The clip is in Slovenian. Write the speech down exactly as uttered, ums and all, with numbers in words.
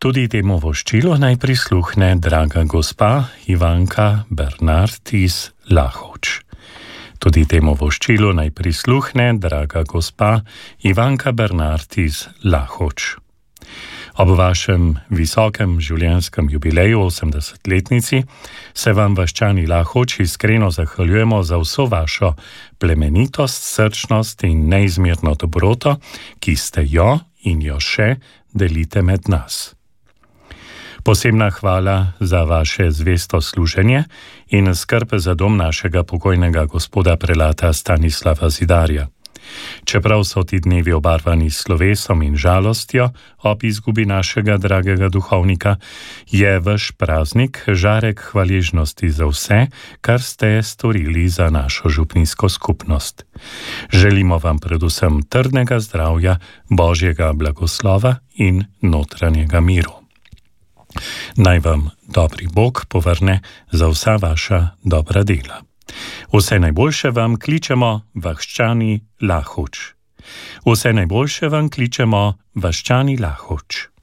Tudi temu voščilu naj prisluhne draga gospa Ivanka Bernard iz Lahovč. Tudi temu voščilu naj prisluhne draga gospa Ivanka Bernard iz Lahovč. Ob vašem visokem življenjskem jubileju osemdesetletnici se vam vaščani Lahovč iskreno zahvaljujemo za vso vašo plemenitost, srčnost in neizmerno dobroto, ki ste jo in jo še delite med nas. Posebna hvala za vaše zvesto služenje in skrb za dom našega pokojnega gospoda prelata Stanislava Zidarja. Čeprav so ti dnevi obarvani s slovesom in žalostjo ob izgubi našega dragega duhovnika, je vaš praznik žarek hvaležnosti za vse, kar ste storili za našo župnijsko skupnost. Želimo vam predvsem trdnega zdravja, božjega blagoslova in notranjega miru. Naj vam dobri Bog povrne za vsa vaša dobra dela. Vse najboljše vam kličemo vaščani Lahovč. Vse najboljše vam kličemo vaščani Lahovč.